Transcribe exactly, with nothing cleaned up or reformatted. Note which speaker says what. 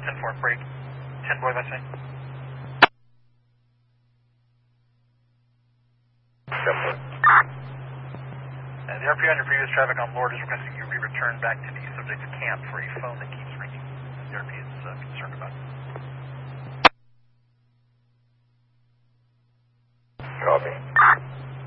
Speaker 1: ten four, break. ten boy, let's say. Uh, the R P O on your previous traffic on Lord is requesting you re-return back to the subject's camp for a phone that keeps ringing. The R P is uh, concerned about it.